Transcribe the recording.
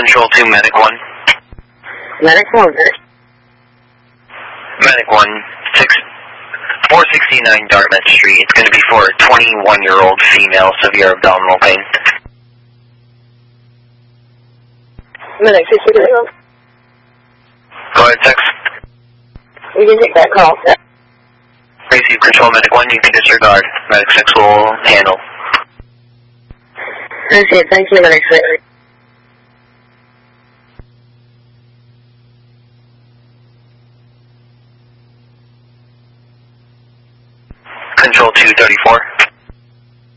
Control 2, Medic 1. Medic 1. Medic 1, 469 Dartmouth Street. It's going to be for a 21-year-old female, severe abdominal pain. Medic 63. Go ahead, 6. You can take that call. Receive Control Medic 1, you can disregard. Medic 6 will handle. Okay, thank you, Medic 6. Control 2, 34.